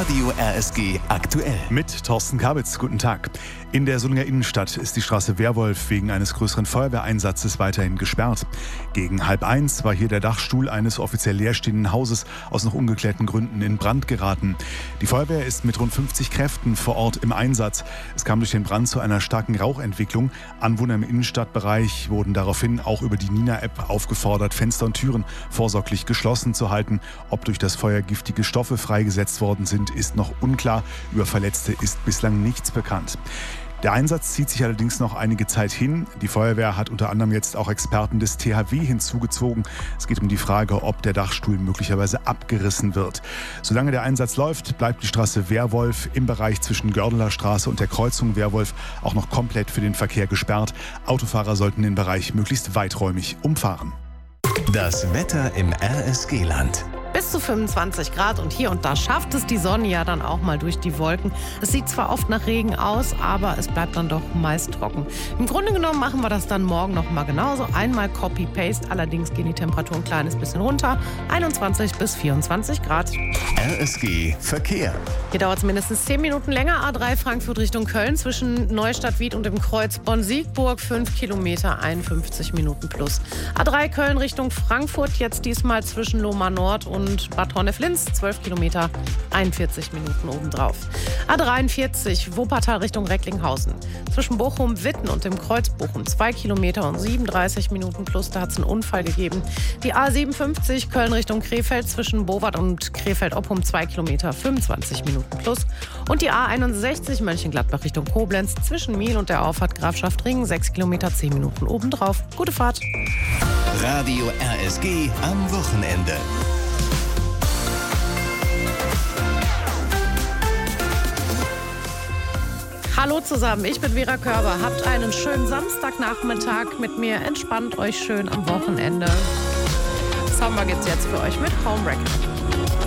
Radio RSG aktuell. Mit Thorsten Kabitz, guten Tag. In der Solinger Innenstadt ist die Straße Werwolf wegen eines größeren Feuerwehreinsatzes weiterhin gesperrt. Gegen 12:30 war hier der Dachstuhl eines offiziell leerstehenden Hauses aus noch ungeklärten Gründen in Brand geraten. Die Feuerwehr ist mit rund 50 Kräften vor Ort im Einsatz. Es kam durch den Brand zu einer starken Rauchentwicklung. Anwohner im Innenstadtbereich wurden daraufhin auch über die Nina-App aufgefordert, Fenster und Türen vorsorglich geschlossen zu halten. Ob durch das Feuer giftige Stoffe freigesetzt worden sind, ist noch unklar. Über Verletzte ist bislang nichts bekannt. Der Einsatz zieht sich allerdings noch einige Zeit hin. Die Feuerwehr hat unter anderem jetzt auch Experten des THW hinzugezogen. Es geht um die Frage, ob der Dachstuhl möglicherweise abgerissen wird. Solange der Einsatz läuft, bleibt die Straße Werwolf im Bereich zwischen Gördeler Straße und der Kreuzung Werwolf auch noch komplett für den Verkehr gesperrt. Autofahrer sollten den Bereich möglichst weiträumig umfahren. Das Wetter im RSG-Land. Bis zu 25 Grad und hier und da schafft es die Sonne ja dann auch mal durch die Wolken. Es sieht zwar oft nach Regen aus, aber es bleibt dann doch meist trocken. Im Grunde genommen machen wir das dann morgen noch mal genauso. Einmal Copy-Paste, allerdings gehen die Temperaturen ein kleines bisschen runter. 21 bis 24 Grad. RSG Verkehr. Hier dauert es mindestens 10 Minuten länger. A3 Frankfurt Richtung Köln zwischen Neustadt-Wied und dem Kreuz Bonn-Siegburg. 5 Kilometer, 51 Minuten plus. A3 Köln Richtung Frankfurt, jetzt diesmal zwischen Lohmar Nord und Bad Honnef-Linz, 12 Kilometer, 41 Minuten obendrauf. A43 Wuppertal Richtung Recklinghausen. Zwischen Bochum-Witten und dem Kreuz Bochum 2 Kilometer und 37 Minuten plus. Da hat es einen Unfall gegeben. Die A57 Köln Richtung Krefeld zwischen Bowart und Krefeld-Oppum 2 Kilometer, 25 Minuten plus. Und die A61 Mönchengladbach Richtung Koblenz zwischen Miel und der Auffahrt Grafschaft Ring 6 Kilometer, 10 Minuten obendrauf. Gute Fahrt. Radio RSG am Wochenende. Hallo zusammen, ich bin Vera Körber. Habt einen schönen Samstagnachmittag mit mir. Entspannt euch schön am Wochenende. Samba gibt's jetzt für euch mit Homewrecker.